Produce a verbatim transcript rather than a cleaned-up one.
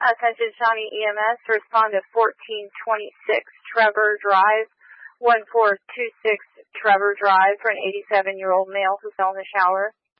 Attention Shawnee E M S, respond to fourteen twenty-six Trevor Drive, one four two six Trevor Drive for an eighty-seven-year-old male who fell in the shower.